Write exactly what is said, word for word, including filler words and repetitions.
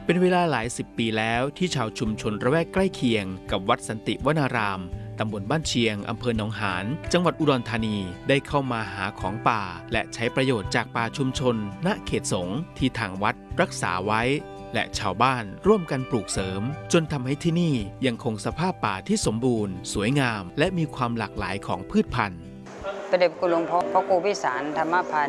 เป็นเวลาหลายสิบปีแล้วที่ชาวชุมชนระแวกใกล้เคียงกับวัดสันติวนารามตำบลบ้านเชียงอำเภอหนองหานจังหวัดอุดรธานีได้เข้ามาหาของป่าและใช้ประโยชน์จากป่าชุมชนณเขตสงฆ์ที่ทางวัดรักษาไว้และชาวบ้านร่วมกันปลูกเสริมจนทำให้ที่นี่ยังคงสภาพป่าที่สมบูรณ์สวยงามและมีความหลากหลายของพืชพันธุ์พระเดชคุณหลวงพ่อพระครูพิสารธรรมพันธ์